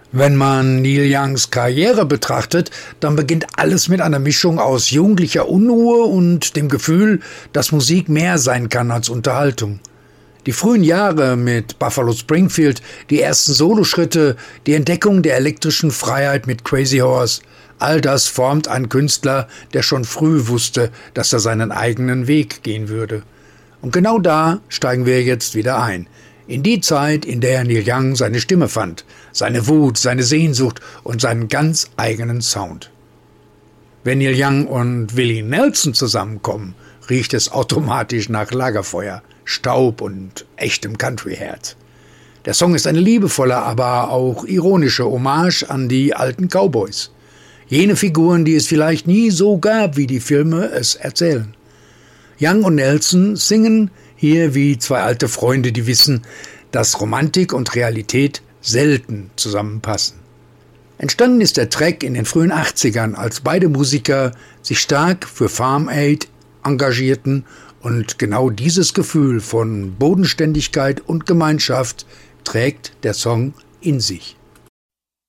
Wenn man Neil Youngs Karriere betrachtet, dann beginnt alles mit einer Mischung aus jugendlicher Unruhe und dem Gefühl, dass Musik mehr sein kann als Unterhaltung. Die frühen Jahre mit Buffalo Springfield, die ersten Soloschritte, die Entdeckung der elektrischen Freiheit mit Crazy Horse, all das formt einen Künstler, der schon früh wusste, dass er seinen eigenen Weg gehen würde. Und genau da steigen wir jetzt wieder ein. In die Zeit, in der Neil Young seine Stimme fand, seine Wut, seine Sehnsucht und seinen ganz eigenen Sound. Wenn Neil Young und Willie Nelson zusammenkommen, riecht es automatisch nach Lagerfeuer, Staub und echtem Country-Herz. Der Song ist eine liebevolle, aber auch ironische Hommage an die alten Cowboys. Jene Figuren, die es vielleicht nie so gab, wie die Filme es erzählen. Young und Nelson singen hier wie zwei alte Freunde, die wissen, dass Romantik und Realität selten zusammenpassen. Entstanden ist der Track in den frühen 80ern, als beide Musiker sich stark für Farm Aid engagierten und genau dieses Gefühl von Bodenständigkeit und Gemeinschaft trägt der Song in sich.